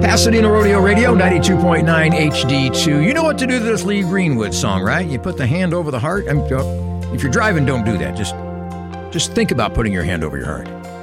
Pasadena Rodeo Radio, 92.9 HD2. You know what to do to this Lee Greenwood song, right? You put the hand over the heart. If you're driving, don't do that. Just think about putting your hand over your heart.